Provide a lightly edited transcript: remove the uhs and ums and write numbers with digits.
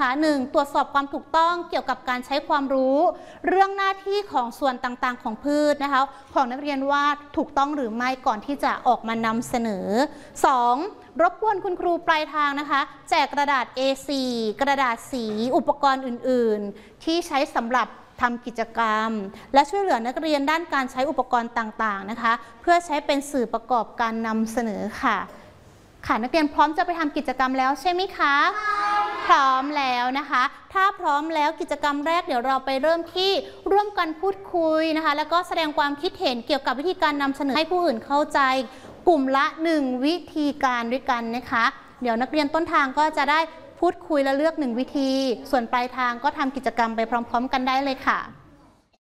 นะคะ 1. ตรวจสอบความถูกต้องเกี่ยวกับการใช้ความรู้เรื่องหน้าที่ของส่วนต่างๆของพืชนะคะของนักเรียนว่าถูกต้องหรือไม่ก่อนที่จะออกมานำเสนอ 2. รบกวนคุณครูปลายทางนะคะแจกกระดาษ A4 กระดาษสีอุปกรณ์อื่นๆที่ใช้สำหรับทำกิจกรรมและช่วยเหลือนักเรียนด้านการใช้อุปกรณ์ต่างๆนะคะเพื่อใช้เป็นสื่อประกอบการนำเสนอค่ะนักเรียนพร้อมจะไปทำกิจกรรมแล้วใช่ไหมคะพร้อมแล้วนะคะถ้าพร้อมแล้วกิจกรรมแรกเดี๋ยวเราไปเริ่มที่ร่วมกันพูดคุยนะคะแล้วก็แสดงความคิดเห็นเกี่ยวกับวิธีการนำเสนอให้ผู้อื่นเข้าใจกลุ่มละ1วิธีการด้วยกันนะคะเดี๋ยวนักเรียนต้นทางก็จะได้พูดคุยและเลือก1วิธีส่วนปลายทางก็ทำกิจกรรมไปพร้อมๆกันได้เลยค่ะ